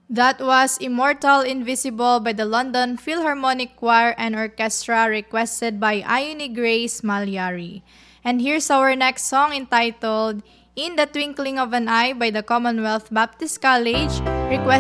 That was Immortal Invisible by the London Philharmonic Choir and Orchestra, requested by Ione Grace Malyari. And here's our next song entitled In the Twinkling of an Eye by the Commonwealth Baptist College, requested